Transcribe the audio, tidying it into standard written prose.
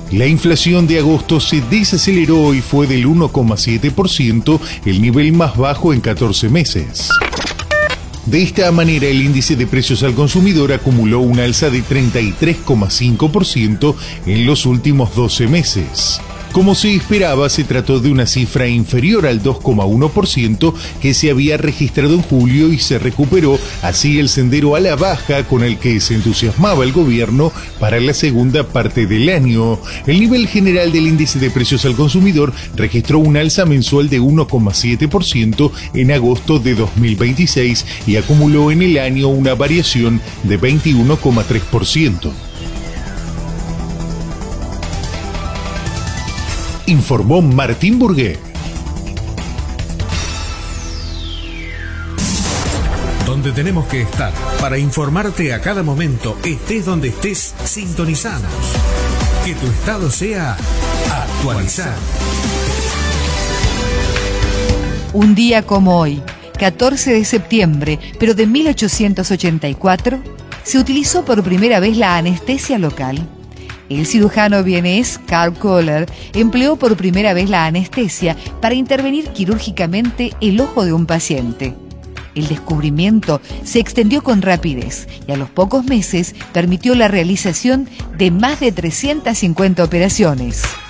La inflación de agosto se desaceleró y fue del 1,7%, el nivel más bajo en 14 meses. De esta manera, el índice de precios al consumidor acumuló un alza de 33,5% en los últimos 12 meses. Como se esperaba, se trató de una cifra inferior al 2,1% que se había registrado en julio y se recuperó así el sendero a la baja con el que se entusiasmaba el gobierno para la segunda parte del año. El nivel general del índice de precios al consumidor registró un alza mensual de 1,7% en agosto de 2026 y acumuló en el año una variación de 21,3%. Informó Martín Burgué. Donde tenemos que estar para informarte a cada momento, estés donde estés, sintonizanos. Que tu estado sea actualizado. Un día como hoy, 14 de septiembre, pero de 1884, se utilizó por primera vez la anestesia local. El cirujano vienés Karl Kohler empleó por primera vez la anestesia para intervenir quirúrgicamente el ojo de un paciente. El descubrimiento se extendió con rapidez y a los pocos meses permitió la realización de más de 350 operaciones.